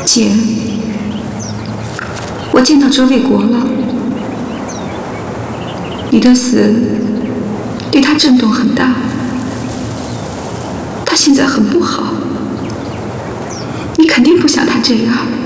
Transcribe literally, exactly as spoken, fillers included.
姐，我见到周卫国了。你的死对他震动很大，他现在很不好。你肯定不想他这样。